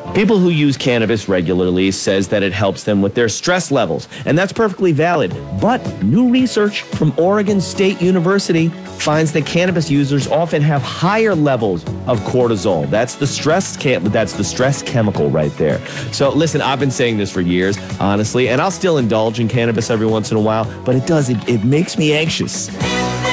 People who use cannabis regularly says that it helps them with their stress levels, and that's perfectly valid. But new research from Oregon State University finds that cannabis users often have higher levels of cortisol. That's the stress chemical right there. So listen, I've been saying this for years, honestly, and I'll still indulge in cannabis every once in a while, but it makes me anxious.